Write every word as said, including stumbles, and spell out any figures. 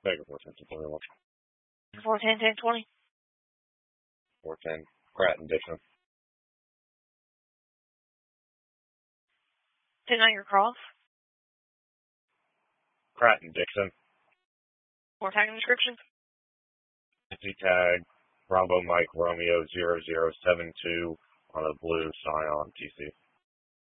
Vega four ten, twenty-one. four ten, ten twenty. four ten, Pratt and Dixon. ten nine your cross. Pratt and Dixon. More tag description. Empty tag, Bravo Mike Romeo zero zero seven two on a blue Scion T C.